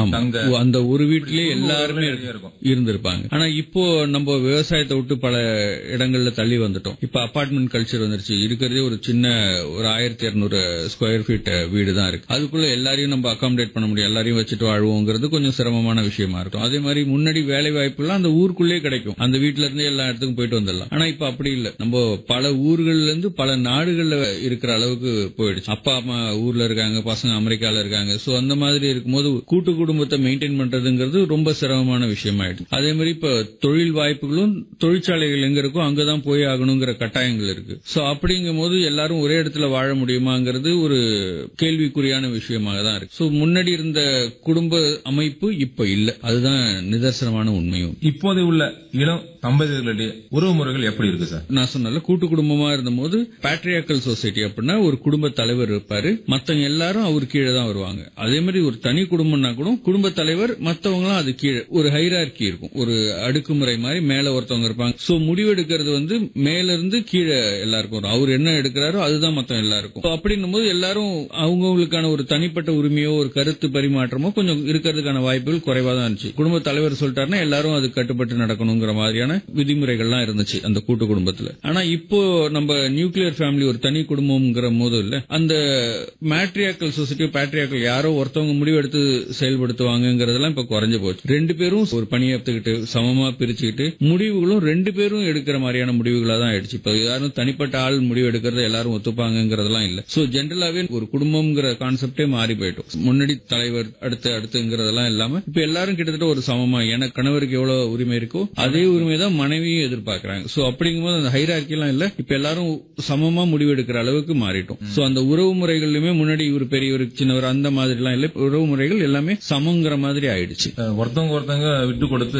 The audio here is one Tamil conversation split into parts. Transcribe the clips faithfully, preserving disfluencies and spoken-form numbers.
தங்க அந்த ஒரு வீட்டிலேயே எல்லாருமே இருந்திருப்பாங்க. ஆனா இப்போ நம்ம விவசாயத்தை விட்டு பல இடங்கள்ல தள்ளி வந்துட்டோம். இப்ப அபார்ட்மெண்ட் கல்ச்சர் வந்துருச்சு. இருக்கிறதே ஒரு சின்ன ஒரு ஆயிரத்தி இருநூறு ஸ்கொயர் ஃபீட் வீடு தான் இருக்கு. அதுக்குள்ள எல்லாரையும் நம்ம அகாமடேட் பண்ண முடியும், எல்லாரையும் வச்சுட்டு வாழ்வோங்கிறது கொஞ்சம் சிரமமான விஷயமா இருக்கும். அதே மாதிரி முன்னாடி வேலை வாய்ப்புலாம் அந்த ஊருக்குள்ளே கிடைக்கும், அந்த வீட்டுல இருந்து எல்லா இடத்துக்கும் போயிட்டு வந்துடலாம். ஆனா இப்ப அப்படி இல்ல, நம்ம பல ஊர்கள்ல இருந்து பல நாடுகள்ல இருக்கிற அளவுக்கு போயிடுச்சு. அப்பா அம்மா ஊர்ல இருக்காங்க, பசங்க அமெரிக்கால இருக்காங்க. சோ அந்த மாதிரி இருக்கும்போது கூட்டு குடும்பத்தை மெயின்டைன் பண்றதுங்கிறது ரொம்ப சிரமமான விஷயம் ஆயிடுச்சு. அதே மாதிரி இப்ப தொழில் வாய்ப்புகளும் தொழிற்சாலைகள் எங்க இருக்கோ அங்கதான் போய் ஆகணுங்கிற கட்டாயங்கள் இருக்கு. சோ அப்படிங்கும் போது எல்லாரும் ஒரே இடத்துல வாழ முடியுமாங்கிறது ஒரு கேள்விக்குறியான விஷயமாக தான் இருக்கு. சோ முன்னாடி இருந்த குடும்ப அமைப்பு இப்ப இல்ல, அதுதான் நிதர்சனமான உண்மையும். இப்போது உள்ள இளம் தம்பதிகளுடைய உறவு முறைகள் எப்படி இருக்கு சார்? நான் சொன்ன கூட்டு குடும்பமா இருந்த போது பேட்ரியார்கல் சொசைட்டி அப்படின்னா ஒரு குடும்ப தலைவர் இருப்பாரு, மத்தவங்க எல்லாரும் அவர் கீழே தான் வருவாங்க. அதே மாதிரி ஒரு தனி குடும்பம்னா கூட குடும்ப தலைவர் மத்தவங்க அது கீழே ஒரு ஹைரார்கி இருக்கும், ஒரு அடுக்குமுறை மாதிரி மேல ஒருத்தவங்க இருப்பாங்க. சோ முடிவெடுக்கிறது வந்து மேல இருந்து கீழே எல்லாருக்கும் வரும். அவர் என்ன எடுக்கிறாரோ அதுதான் மத்தவங்க எல்லாருக்கும். அப்படின்னும் போது எல்லாரும் அவங்களுக்கான ஒரு தனிப்பட்ட உரிமையோ ஒரு கருத்து பரிமாற்றமோ கொஞ்சம் இருக்கிறதுக்கான வாய்ப்புகள் குறைவா தான் இருந்துச்சு. குடும்ப தலைவர் சொல்லிட்டாருன்னா எல்லாரும் அது கட்டுப்பட்டு நடக்கணுங்கிற மாதிரியான விதிமுறைகள்லாம் இருந்துச்சு அந்த கூட்டு குடும்பத்துல. ஆனா இப்போ நம்ம நியூக்ளியர் ஃபேமிலி ஒரு தனி குடும்பம்ங்கிற போது இல்ல, அந்த மேட்ரியார்கல் சொசைட்டி பேட்ரியார்கல் யாரோ ஒருத்தவங்க முடிவெடுத்து செயல்படுத்துவாங்கிறதெல்லாம் இப்ப குறைஞ்சு போச்சு. ரெண்டு பேரும் ஒரு பணியை எடுத்துக்கிட்டு சமமா பிரிச்சுக்கிட்டு முடிவுகளும் ரெண்டு பேரும் எடுக்கிற மாதிரியான முடிவுகளா தான் ஆயிடுச்சு. இப்ப யாரும் தனிப்பட்ட ஆள் முடிவு எடுக்கிறத எல்லாரும் ஒத்துப்பாங்கிறதெல்லாம் இல்ல. சோ ஜெனரலாவே ஒரு குடும்பம்ங்கிற கான்செப்டே மாறி போயிட்டோம். முன்னாடி தலைவர் அடுத்து அடுத்துங்கிறதெல்லாம் இல்லாம இப்ப எல்லாரும் கிட்டத்தட்ட ஒரு சமமா, எனக்கு கணவருக்கு எவ்வளவு உரிமை இருக்கோ அதே உரிமை தான் மனைவியும் எதிர்பார்க்கறாங்க. சோ அப்படிங்கும்போது அந்த ஹைரார்கி எல்லாம் இல்ல, இப்ப எல்லாரும் சமமா முடிவெடுக்கிற அளவுக்கு மாறிட்டோம். சோ அந்த உறவு முறைகளுமே முன்னாடி இவர் பெரியவர் சின்னவர் அந்த மாதிரி எல்லாம் இல்ல, உறவு முறைகள் எல்லாமே சமங்கிற மாதிரி ஆயிடுச்சு. ஒருத்தவங்க ஒருத்தவங்க விட்டு கொடுத்து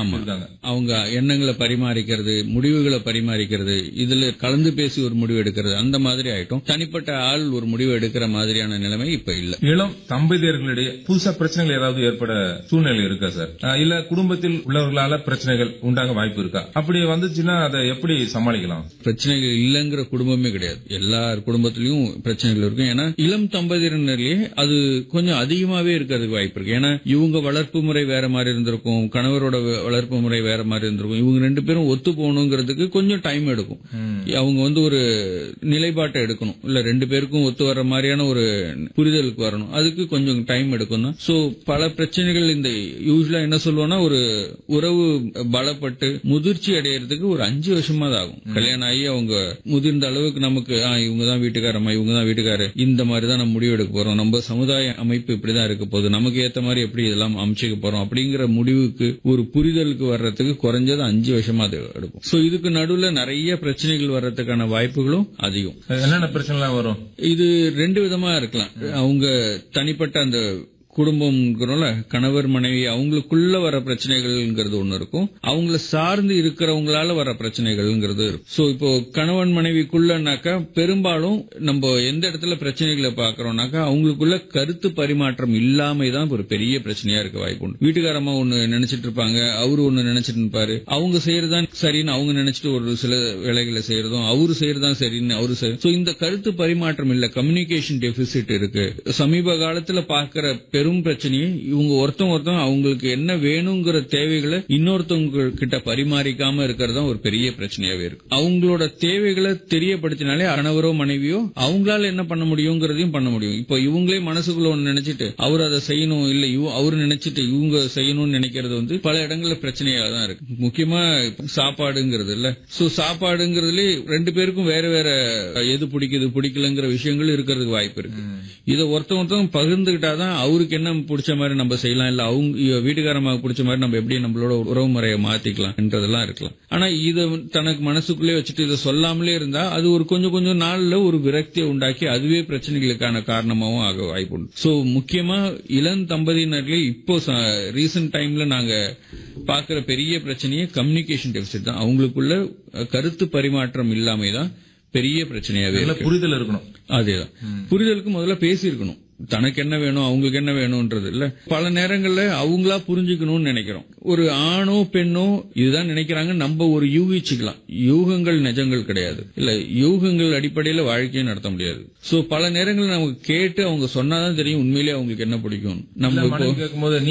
அவங்க எண்ணங்களை பரிமாறிக்கிறது, முடிவுகளை பரிமாறிக்கிறது, இதுல கலந்து பேசி ஒரு முடிவு எடுக்கிறது அந்த மாதிரி ஆயிட்டோம். தனிப்பட்ட ஆள் ஒரு முடிவு எடுக்கிற மாதிரியான நிலைமை இப்ப இல்ல. இளம் தம்பதியர்களிடையே புதுசா பிரச்சனைகள் ஏதாவது ஏற்பட சூழ்நிலை இருக்கா சார்? இல்ல குடும்பத்தில் உள்ளவர்களால பிரச்சனைகள் உண்டாக வாய்ப்பு இருக்கா? அப்படி வந்துச்சுன்னா அதை எப்படி சமாளிக்கலாம்? பிரச்சனைகள் இல்லங்கிற குடும்பமே கிடையாது, எல்லார் குடும்பத்திலயும் பிரச்சனைகள் இருக்கும். ஏன்னா இளம் தம்பதியினர்லயே அது கொஞ்சம் அதிகமாவே இருக்கிறதுக்கு வாய்ப்பு இருக்கு. ஏன்னா இவங்க வளர்ப்பு முறை வேற மாதிரி இருந்திருக்கும், கணவரோட வளர்ப்பு முறை வேற மாதிரி இருந்திருக்கும். இவங்க ரெண்டு பேரும் ஒத்து போகணுங்கிறதுக்கு கொஞ்சம் டைம் எடுக்கும். அவங்க வந்து ஒரு நிலைப்பாட்டை எடுக்கணும், இல்ல ரெண்டு பேருக்கும் ஒத்து வர்ற மாதிரியான ஒரு புரிதலுக்கு வரணும், அதுக்கு கொஞ்சம் டைம் எடுக்கும் தான். சோ பல பிரச்சனைகள் இந்த யூஸ்வலா என்ன சொல்லுவோம்னா ஒரு உறவு பலப்பட்டு முதிர்ச்சி அடையறதுக்கு ஒரு அஞ்சு வருஷமா தான் ஆகும். கல்யாணம் ஆகி அவங்க முதிர்ந்த அளவுக்கு நமக்கு இவங்க தான் வீட்டுக்காரம்மா, இவங்க தான் வீட்டுக்காரு, இந்த மாதிரி தான் நம்ம முடிவு எடுக்க போறோம், நம்ம சமுதாய அமைப்பு இப்படிதான் இருக்க போகுது, நமக்கு ஏத்த மாதிரி எப்படி இதெல்லாம் அமைச்சுக்க போறோம் அப்படிங்கிற முடிவுக்கு ஒரு புரிதலுக்கு வர்றதுக்கு குறைஞ்சது அஞ்சு வருஷமா அது எடுக்கும். சோ இதுக்கு நடுவுல நிறைய பிரச்சனைகள் வர்றதுக்கான வாய்ப்புகளும் அதிகம். என்னென்ன பிரச்சனை வரும்? இது ரெண்டு விதமா இருக்கலாம். அவங்க தனிப்பட்ட அந்த குடும்பம்ங்கிறோம்ல, கணவர் மனைவி அவங்களுக்குள்ள வர பிரச்சனைகள்ங்கிறது ஒண்ணு இருக்கும், அவங்கள சார்ந்து இருக்கிறவங்களால வர பிரச்சனைகள்ங்கிறது இருக்கும். சோ இப்போ கணவன் மனைவிக்குள்ளனாக்கா பெரும்பாலும் நம்ம எந்த இடத்துல பிரச்சனைகளை பாக்குறோம்னாக்கா அவங்களுக்குள்ள கருத்து பரிமாற்றம் இல்லாம தான் ஒரு பெரிய பிரச்சனையா இருக்க வாய்ப்பு உண்டு. வீட்டுக்காரமா ஒண்ணு நினைச்சிட்டு இருப்பாங்க, அவரு ஒண்ணு நினைச்சிட்டு இருப்பாரு, அவங்க செய்யறதான் சரின்னு அவங்க நினைச்சிட்டு ஒரு சில வேலைகளை செய்யறதும் அவரு செய்யறதான் சரின்னு அவரு செய்ய. சோ இந்த கருத்து பரிமாற்றம் இல்ல, கம்யூனிகேஷன் டெபிசிட் இருக்கு. சமீப காலத்துல பாக்குற பெரும் பிரச்சனையை இவங்க ஒருத்தவங்க ஒருத்தவங்க அவங்களுக்கு என்ன வேணுங்கிற தேவைகளை இன்னொருத்தவங்க கிட்ட பரிமாறிக்காம இருக்கிறது ஒரு பெரிய பிரச்சனையாவே இருக்கு. அவங்களோட தேவைகளை தெரியப்படுத்தினாலே கணவரோ மனைவியோ அவங்களால என்ன பண்ண முடியுங்கிறதையும் பண்ண முடியும். இப்ப இவங்களே மனசுக்குள்ள ஒண்ணு நினைச்சிட்டு அவர் அதை செய்யணும், இல்ல அவரு நினைச்சிட்டு இவங்க செய்யணும்னு நினைக்கிறது வந்து பல இடங்கள்ல பிரச்சனையா தான் இருக்கு. முக்கியமா சாப்பாடுங்கிறது இல்ல, சோ சாப்பாடுங்கிறதுல ரெண்டு பேருக்கும் வேற வேற எது பிடிக்குது பிடிக்கலங்கிற விஷயங்கள் இருக்கிறதுக்கு வாய்ப்பு இருக்கு. இதை ஒருத்தவங்க ஒருத்தவங்க பகிர்ந்துகிட்டாதான் அவருக்கு என்ன பிடிச்ச மாதிரி நம்ம செய்யலாம், இல்ல அவங்க வீட்டுக்காரமாக பிடிச்ச மாதிரி நம்ம எப்படி நம்மளோட உறவு முறையை மாத்திக்கலாம் என்றதெல்லாம் இருக்கலாம். ஆனா இதை தனக்கு மனசுக்குள்ளே வச்சுட்டு இதை சொல்லாமலே இருந்தா அது ஒரு கொஞ்சம் கொஞ்சம் நாள்ல ஒரு விரக்தியை உண்டாக்கி அதுவே பிரச்சனைகளுக்கான காரணமாகவும் ஆக வாய்ப்பு உண்டு. சோ முக்கியமா இளம் தம்பதியினர்களே இப்போ ரீசன்ட் டைம்ல நாங்க பாக்குற பெரிய பிரச்சனையே கம்யூனிகேஷன் டெபிசிட் தான். அவங்களுக்குள்ள கருத்து பரிமாற்றம் இல்லாம தான் பெரிய பிரச்சனையாவே புரிதல் இருக்கணும். அதேதான், புரிதலுக்கு முதல்ல பேசி இருக்கணும், தனக்கு என்ன வேணும் அவங்களுக்கு என்ன வேணும்ன்றது இல்ல. பல நேரங்கள்ல அவங்களா புரிஞ்சுக்கணும்னு நினைக்கிறோம். ஒரு ஆணோ பெண்ணோ இதுதான் நினைக்கிறாங்க, நம்ம ஒரு யூகிச்சுக்கலாம். யூகங்கள் நிஜங்கள் கிடையாது, இல்ல யூகங்கள் அடிப்படையில வாழ்க்கையை நடத்த முடியாது. சோ பல நேரங்கள் நமக்கு கேட்டு அவங்க சொன்னாதான் தெரியும் உண்மையிலேயே அவங்களுக்கு என்ன பிடிக்கும். நம்ம கேட்கும் போது